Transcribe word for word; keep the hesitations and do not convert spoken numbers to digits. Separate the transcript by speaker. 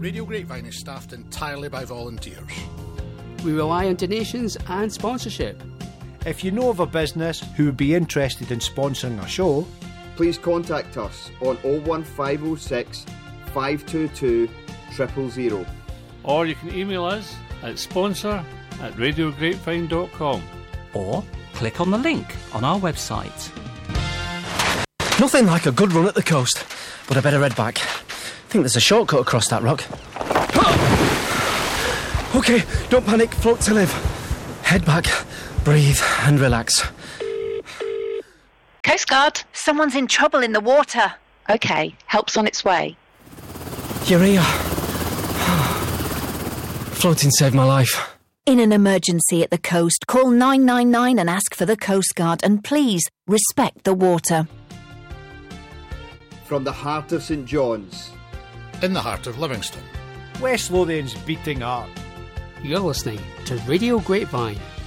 Speaker 1: Radio Grapevine is staffed entirely by volunteers.
Speaker 2: We rely on donations and sponsorship.
Speaker 3: If you know of a business who would be interested in sponsoring our show,
Speaker 4: please contact us on oh one five oh six, five two two, zero zero zero.
Speaker 5: Or you can email us at sponsor at radio grapevine dot com.
Speaker 6: Or click on the link on our website.
Speaker 7: Nothing like a good run at the coast, but I better head back. I think there's a shortcut across that rock. OK, don't panic, float to live. Head back, breathe and relax.
Speaker 8: Coast Guard, someone's in trouble in the water. OK, help's on its way.
Speaker 7: You're here. Floating saved my life.
Speaker 9: In an emergency at the coast, call nine nine nine and ask for the Coast Guard, and please respect the water.
Speaker 4: From the heart of St John's,
Speaker 1: in the heart of Livingston,
Speaker 3: West Lothian's beating heart,
Speaker 2: you're listening to Radio Grapevine.